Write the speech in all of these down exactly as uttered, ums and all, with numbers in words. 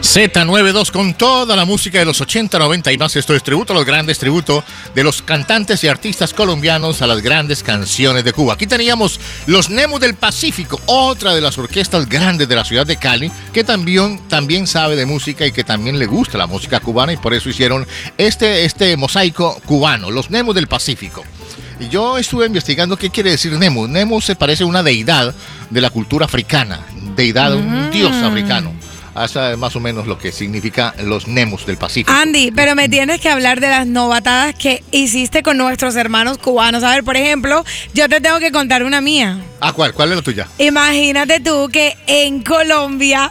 Z noventa y dos con toda la música de los ochenta, noventa y más. Esto es tributo a los grandes, tributo de los cantantes y artistas colombianos a las grandes canciones de Cuba. Aquí teníamos los Nemus del Pacífico, otra de las orquestas grandes de la ciudad de Cali, que también, también sabe de música y que también le gusta la música cubana, y por eso hicieron este, este mosaico cubano, los Nemus del Pacífico. Y yo estuve investigando qué quiere decir Nemus. Nemus se parece a una deidad de la cultura africana, deidad, mm. un dios africano. Hasta más o menos lo que significa los Nemus del Pacífico. Andy, pero me tienes que hablar de las novatadas que hiciste con nuestros hermanos cubanos. A ver, por ejemplo, yo te tengo que contar una mía. ¿Ah, cuál? ¿Cuál es la tuya? Imagínate tú que en Colombia,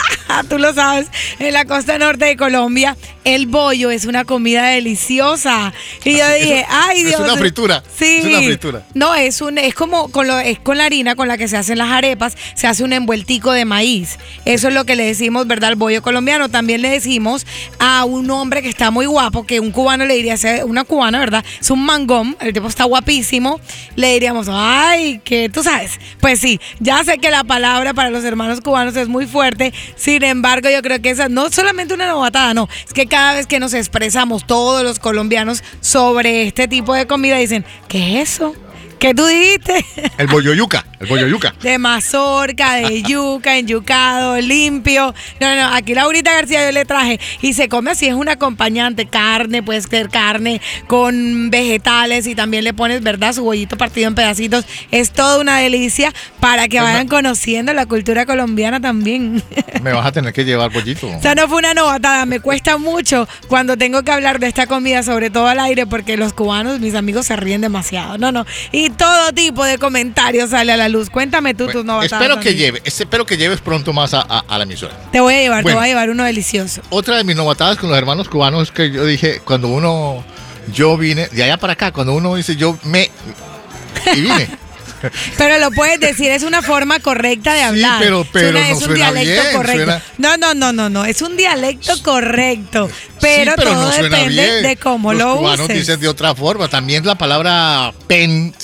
tú lo sabes, en la costa norte de Colombia, el bollo es una comida deliciosa. Y yo dije, eso, ay Dios. Es una fritura. Sí. Es una fritura. No, es un, es como con lo, es con la harina con la que se hacen las arepas, se hace un envueltico de maíz. Eso es lo que le decimos, ¿verdad? Al bollo colombiano. También le decimos a un hombre que está muy guapo, que un cubano le diría, una cubana, ¿verdad? Es un mangón, el tipo está guapísimo. Le diríamos, ay, que tú sabes. Pues sí, ya sé que la palabra para los hermanos cubanos es muy fuerte. Sin embargo, yo creo que esa no solamente una novatada, no, es que cada vez que nos expresamos todos los colombianos sobre este tipo de comida dicen, ¿qué es eso? ¿Qué tú dijiste? El bollo yuca, el bollo yuca. De mazorca, de yuca, enyucado, limpio. No, no, no, aquí Laurita García yo le traje y se come así, es un acompañante, carne, puede ser carne con vegetales y también le pones, ¿verdad? Su bollito partido en pedacitos. Es toda una delicia para que vayan conociendo la cultura colombiana también. Me vas a tener que llevar bollito. O sea, no fue una novatada, me cuesta mucho cuando tengo que hablar de esta comida, sobre todo al aire, porque los cubanos, mis amigos, se ríen demasiado. No, no, y todo tipo de comentarios sale a la luz. Cuéntame tú bueno, tus novatadas. Espero que, lleve, espero que lleves pronto más a, a, a la emisora. Te voy a llevar, bueno, te voy a llevar uno delicioso. Otra de mis novatadas con los hermanos cubanos es que yo dije, cuando uno, yo vine, de allá para acá, cuando uno dice yo me, y vine. Pero lo puedes decir, es una forma correcta de hablar. Sí, pero, pero suena, no es un suena dialecto bien, correcto. Suena... No, no, no, no, no, es un dialecto correcto. Pero, sí, pero todo no suena depende bien. de cómo los lo uses. Los cubanos dicen de otra forma. También la palabra pent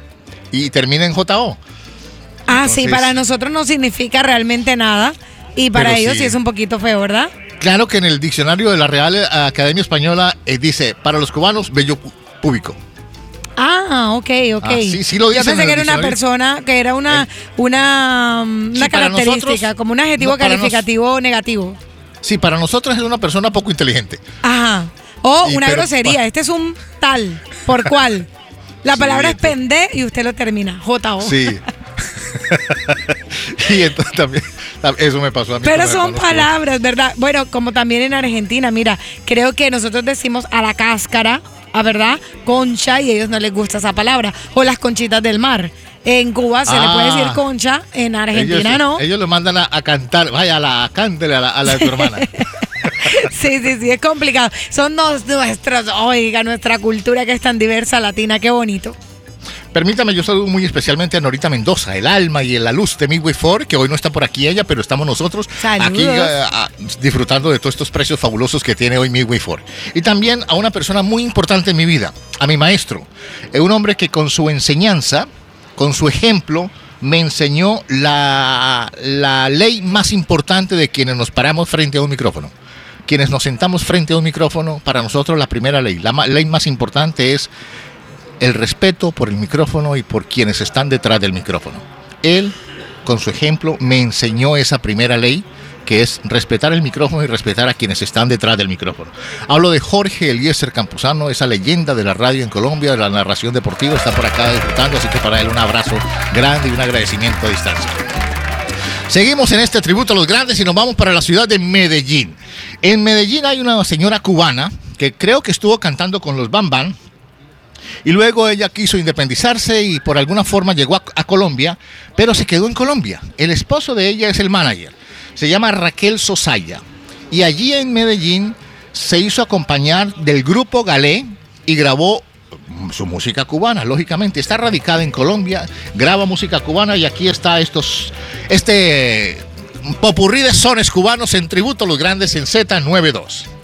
y termina en J O. Ah, Entonces, sí, para nosotros no significa realmente nada y para ellos sí. sí es un poquito feo, ¿verdad? Claro que en el diccionario de la Real Academia Española eh, dice, para los cubanos, vello púbico. Ah, ok, ok. Ah, sí, sí lo Yo pensé que era una persona, que era una, eh, una, una sí, característica, nosotros, como un adjetivo no, calificativo nos, negativo. Sí, para nosotros es una persona poco inteligente. Ajá. O y, una pero, grosería. Pa, este es un tal, ¿por cuál? La sí, palabra es pende y usted lo termina, J O. Sí. Y entonces también, eso me pasó a mí. Pero son palabras, ¿verdad? Bueno, como también en Argentina, mira, creo que nosotros decimos a la cáscara, ¿a verdad? Concha, y a ellos no les gusta esa palabra. O las conchitas del mar. En Cuba se ah, le puede decir concha, en Argentina ellos, no. Ellos lo mandan a, a cantar, vaya, a la, cántele a la, a la de tu hermana. Sí, sí, sí, es complicado. Son los, nuestros, oiga, nuestra cultura que es tan diversa, latina, qué bonito. Permítame, yo saludo muy especialmente a Norita Mendoza, el alma y la luz de Midway Ford, que hoy no está por aquí ella, pero estamos nosotros Saludos. aquí uh, disfrutando de todos estos precios fabulosos que tiene hoy Midway Ford. Y también a una persona muy importante en mi vida, a mi maestro, un hombre que con su enseñanza, con su ejemplo, me enseñó la, la ley más importante de quienes nos paramos frente a un micrófono. Quienes nos sentamos frente a un micrófono, para nosotros la primera ley, la ma- ley más importante es el respeto por el micrófono y por quienes están detrás del micrófono. Él, con su ejemplo, me enseñó esa primera ley, que es respetar el micrófono y respetar a quienes están detrás del micrófono. Hablo de Jorge Eliezer Campuzano, esa leyenda de la radio en Colombia, de la narración deportiva, está por acá disfrutando, así que para él un abrazo grande y un agradecimiento a distancia. Seguimos en este tributo a los grandes y nos vamos para la ciudad de Medellín. En Medellín hay una señora cubana que creo que estuvo cantando con los Bam Bam, y luego ella quiso independizarse y por alguna forma llegó a, a Colombia, pero se quedó en Colombia. El esposo de ella es el manager, se llama Raquel Sosaya, y allí en Medellín se hizo acompañar del grupo Galé y grabó su música cubana. Lógicamente está radicada en Colombia, graba música cubana, y aquí está estos este popurrí de sones cubanos en tributo a los grandes en Z noventa y dos.